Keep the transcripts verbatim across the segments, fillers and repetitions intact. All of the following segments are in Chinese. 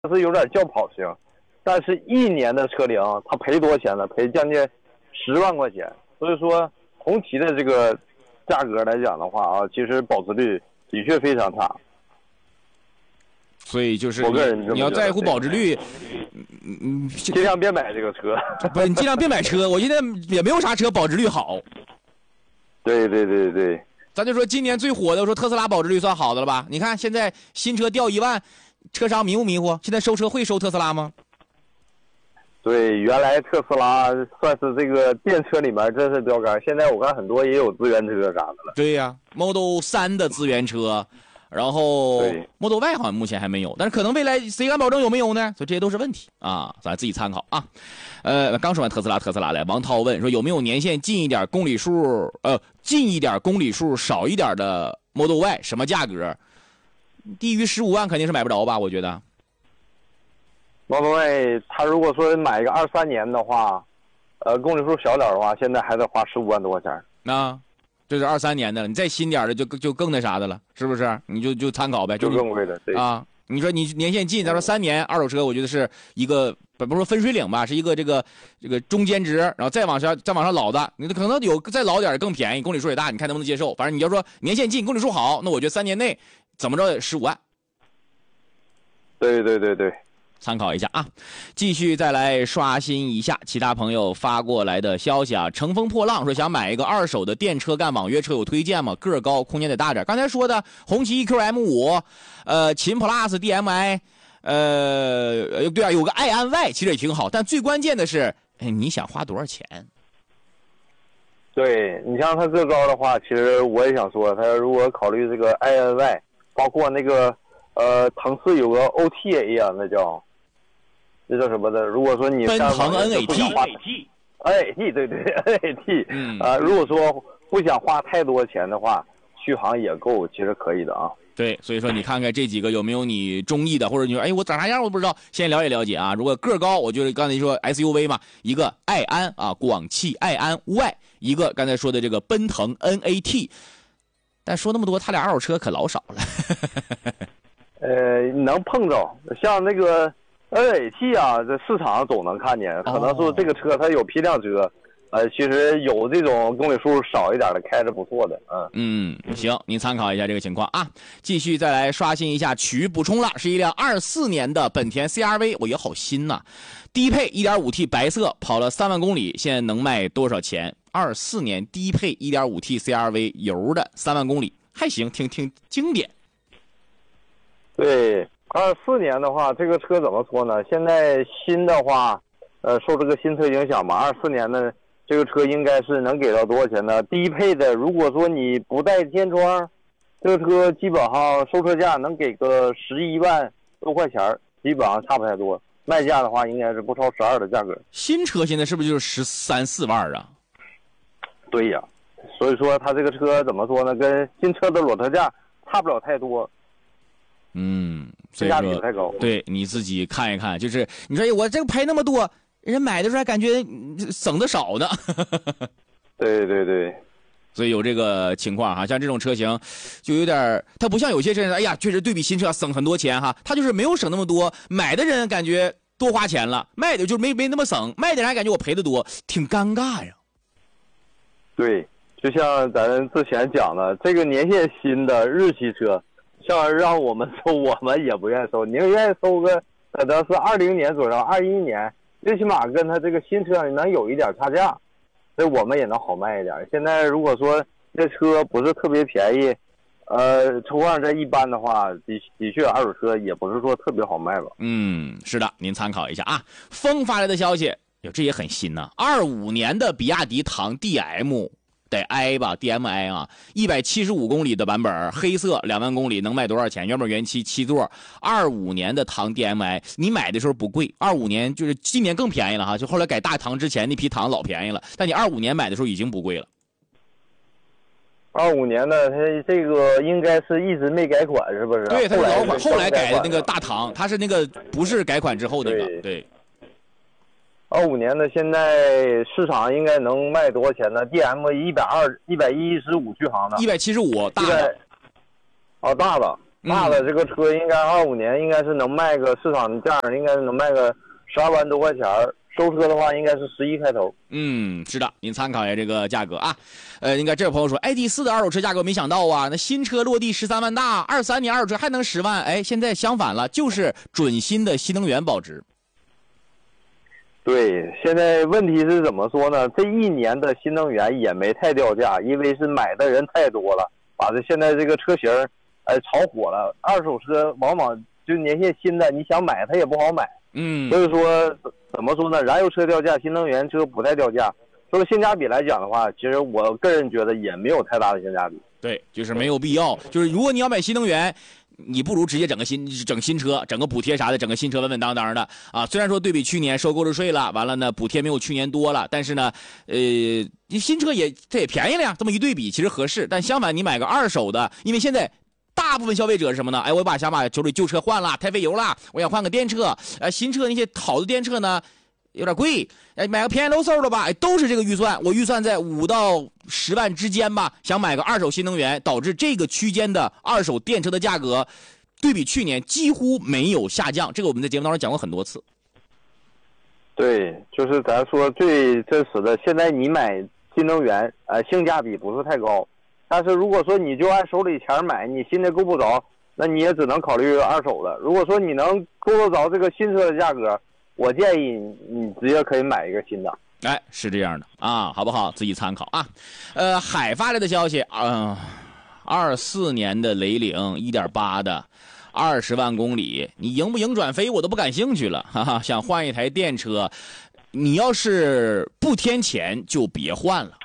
是有点轿跑型，但是一年的车龄，它赔多少钱呢？赔将近十万块钱。所以说，红旗的这个价格来讲的话啊，其实保值率的确非常差。 所以就是我个人你要在乎保值率， 嗯嗯，尽量别买这个车。 不，你尽量别买车。我现在也没有啥车保值率好。 对对对对， 咱就说今年最火的，我说特斯拉保值率算好的了吧？你看现在新车掉一万，车商迷不迷糊？现在收车会收特斯拉吗？ 对，原来特斯拉算是这个电车里面真是标杆，现在我看很多也有资源车啥的了。 对呀、啊、，Model 三的资源车。然后 Model Y 好像目前还没有，但是可能未来谁敢保证有没有呢？所以这些都是问题啊，咱自己参考啊。呃，刚说完特斯拉，特斯拉来，王涛问说有没有年限近一点公里数，呃，近一点公里数少一点的 Model Y， 什么价格？低于十五万肯定是买不着吧？我觉得。 Model Y， 他如果说买一个二三年的话，呃，公里数小点的话，现在还得花十五万多块钱。 啊。这是二三年的了，你再新点的就就更那啥的了，是不是？你就就参考呗， 就更贵的，对啊。你说你年限近，咱说三年二手车，我觉得是一个不不说分水岭吧，是一个这个这个中间值，然后再往上再往上老的，你可能有再老点更便宜，公里数也大，你看能不能接受？反正你要说年限近，公里数好，那我觉得三年内怎么着十五万。 对对对对。 参考一下啊，继续再来刷新一下其他朋友发过来的消息啊。乘风破浪说想买一个二手的电车干网约车，有推荐吗？个儿高，空间得大点。刚才说的红旗 E Q M 五， 呃，秦 Plus D M I， 呃，对啊，有个爱安 Y 其实也挺好，但最关键的是，哎，你想花多少钱？ 对，你像他个高的话，其实我也想说，他如果考虑这个爱安 Y， 包括那个呃，腾势有个 O T A 啊，那叫。这叫什么的？如果说你奔腾 N A T， N A T 对对 N A T， 嗯啊、呃，如果说不想花太多钱的话，续航也够，其实可以的啊。 对，所以说你看看这几个有没有你中意的，或者你说哎我长啥样我不知道，先了解了解啊。如果个高，我觉得刚才说 S U V 嘛，一个爱安啊，广汽爱安 Y， 一个刚才说的这个奔腾 N A T， 但说那么多，他俩二手车可老少了。 呃，能碰着像那个。N A T 啊，这市场上总能看见，可能说这个车它有批量车，呃，其实有这种公里数少一点的，开着不错的， 嗯嗯，行，您参考一下这个情况啊。继续再来刷新一下，取补充了，是一辆二四年的本田 C R V， 我也好新呐、啊，低配 一点五 T 白色，跑了三万公里，现在能卖多少钱？二四年低配 一点五 T C R V 油的三万公里，还行，挺挺经典。 对。二四年的话，这个车怎么说呢？现在新的话，呃，受这个新车影响嘛，二四年的这个车应该是能给到多少钱呢？低配的，如果说你不带天窗，这个车基本上收车价能给个十一万多块钱，基本上差不太多。卖价的话，应该是不超十二的价格。 新车现在是不是就是十三四万啊？ 对呀，所以说它这个车怎么说呢？跟新车的裸车价差不了太多。 嗯，所以说性价比太高， 对你自己看一看，就是你说我这个赔那么多，人买的时候还感觉省得少呢。 对对对， 所以有这个情况哈，像这种车型就有点，它不像有些车，哎呀，确实对比新车省很多钱哈，它就是没有省那么多，买的人感觉多花钱了，卖的就没没那么省，卖的人还感觉我赔的多，挺尴尬呀。 对，就像咱之前讲的，这个年限新的日系车。像让我们收，我们也不愿意收，宁愿收个可能是二零年左右，二一年，最起码跟他这个新车能有一点差价，所以我们也能好卖一点。现在如果说这车不是特别便宜，呃，车况在一般的话，的的确二手车也不是说特别好卖吧。 嗯，是的，您参考一下啊。风发来的消息，哟，这也很新呐、啊，二五年的比亚迪唐 D M。得 I 吧 ，D M I 啊，一百七十五公里的版本，黑色，两万公里能卖多少钱？原本原漆七座，二五年的唐 D M I， 你买的时候不贵，二五年就是今年更便宜了哈，就后来改大唐之前那批唐老便宜了，但你二五年买的时候已经不贵了。 二五年的它这个应该是一直没改款，是不是？ 对，它是老款，后来改的那个大唐，它是那个不是改款之后那个，对。对二五年的现在市场应该能卖多少钱呢 ？D M 一百二、一百一十五续航的， 一百七十五大的， 哦，大的， 大的这个车应该二五年应该是能卖个市场价，应该是能卖个十二万多块钱，收车的话应该是十一开头。 嗯，是的，您参考一下这个价格啊。呃，应该这位朋友说 ，I D 四的二手车价格没想到啊，那新车落地十三万大，二三年二手车还能十万，哎，现在相反了，就是准新的新能源保值。 对，现在问题是怎么说呢？这一年的新能源也没太掉价，因为是买的人太多了，把这现在这个车型，哎，炒火了。二手车往往就年限新的，你想买它也不好买。 嗯， 所以说怎么说呢？燃油车掉价，新能源车不太掉价。说性价比来讲的话，其实我个人觉得也没有太大的性价比。 对，就是没有必要。就是如果你要买新能源，你不如直接整个新整新车，整个补贴啥的，整个新车稳稳当当的啊。虽然说对比去年收购置税了，完了呢补贴没有去年多了，但是呢，呃，新车也它也便宜了呀。这么一对比，其实合适。但相反，你买个二手的，因为现在大部分消费者是什么呢？哎，我把想把手里旧车换了，太费油了，我想换个电车。呃，新车那些好的电车呢，有点贵，哎，买个便宜漏嗖的吧，哎，都是这个预算。我预算在五到十万之间吧，想买个二手新能源，导致这个区间的二手电车的价格，对比去年几乎没有下降。这个我们在节目当中讲过很多次。 对，就是咱说最真实的，现在你买新能源，呃，性价比不是太高。但是如果说你就按手里钱买，你新的够不着，那你也只能考虑二手的。如果说你能够得着这个新车的价格，我建议你直接可以买一个新的。 哎，是这样的啊，好不好？自己参考啊。呃，海发来的消息，嗯，二四年的雷凌一点八的，二十万公里，你赢不赢转飞我都不感兴趣了，哈哈。想换一台电车，你要是不添钱就别换了。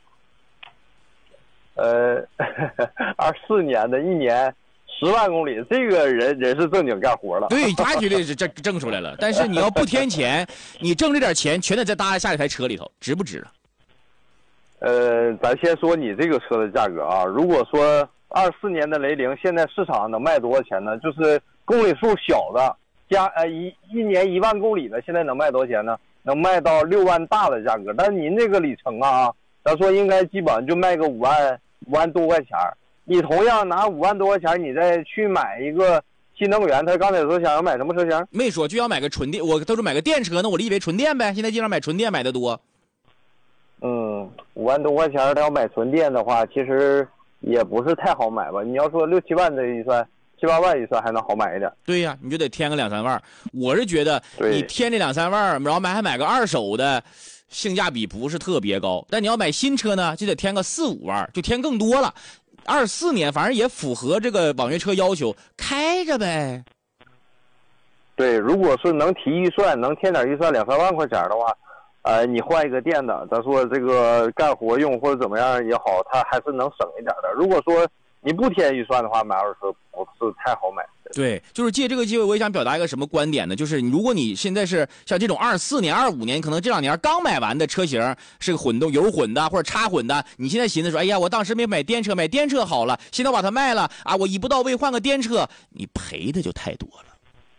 呃，二四年的一年十万公里，这个人人是正经干活了。 对，他绝对是挣挣出来了。但是你要不添钱，你挣这点钱全得再搭在下一台车里头，值不值啊？ 呃，咱先说你这个车的价格啊。如果说二四年的雷凌现在市场能卖多少钱呢？就是公里数小的，加呃一一年一万公里的，现在能卖多少钱呢？能卖到六万大的价格。但是您这个里程啊，咱说应该基本上就卖个五万五万多块钱。你同样拿五万多块钱，你再去买一个新能源，他刚才说想要买什么车型？ 没说就要买个纯电，我都是买个电车呢，我理以为纯电呗。现在经常买纯电买的多。 嗯，五万多块钱，他要买纯电的话，其实也不是太好买吧？你要说六七万的预算，七八万预算还能好买一点。 对呀，你就得添个两三万。我是觉得你添这两三万，然后买还买个二手的，性价比不是特别高。但你要买新车呢，就得添个四五万，就添更多了。二四年反正也符合这个网约车要求，开着呗。 对，如果是能提预算，能添点预算两三万块钱的话，呃，你换一个电的，咱说这个干活用或者怎么样也好，它还是能省一点的。如果说你不添预算的话，买二手车不是太好买。 对，就是借这个机会，我也想表达一个什么观点呢？就是如果你现在是像这种二四年、二五年，可能这两年刚买完的车型是个混动、油混的或者插混的，你现在寻思说，哎呀，我当时没买电车，买电车好了，现在我把它卖了啊，我一步到位换个电车，你赔的就太多了。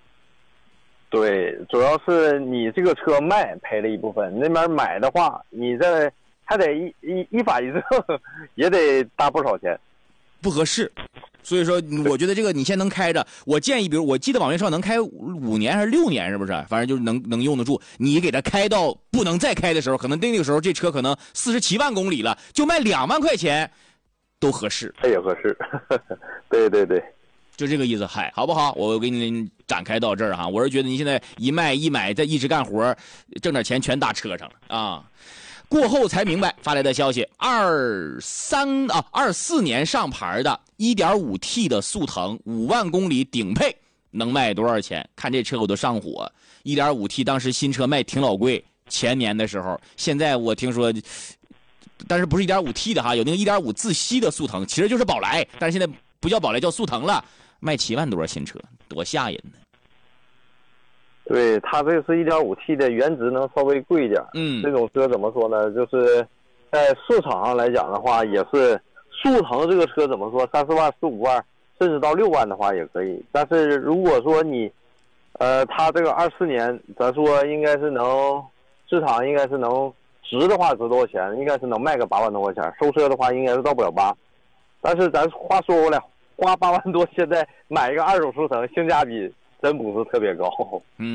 对，主要是你这个车卖赔了一部分，那边买的话，你这还得一一一法一正，也得大不少钱， 不合适。所以说，我觉得这个你先能开着。我建议，比如我记得网约车能开五年还是六年，是不是？反正就是能能用得住。你给它开到不能再开的时候，可能那个时候这车可能四十七万公里了，就卖两万块钱，都合适。 这也合适。对对对， 就这个意思。嗨，好不好？我给你展开到这儿哈。我是觉得你现在一卖一买，再一直干活，挣点钱全搭车上了啊。过后才明白发来的消息，二三啊二四年上牌的 一点五 T 的速腾五万公里顶配能卖多少钱？看这车我都上火。一点五 T 当时新车卖挺老贵，前年的时候，现在我听说，但是不是 一点五 T 的哈，有那个 一点五 自吸的速腾，其实就是宝来，但是现在不叫宝来，叫速腾了，卖七万多新车，多吓人呢。 对，它这是 一点五 T 的原值能稍微贵一点。 嗯， 这种车怎么说呢？就是在市场上来讲的话，也是速腾这个车怎么说，三四万、四五万，甚至到六万的话也可以。但是如果说你，呃，它这个二四年，咱说应该是能市场应该是能值的话值多少钱？应该是能卖个八万多块钱。收车的话应该是到不了八。但是咱话说回来， 花八万多，现在买一个二手速腾，性价比真不是特别高。 嗯。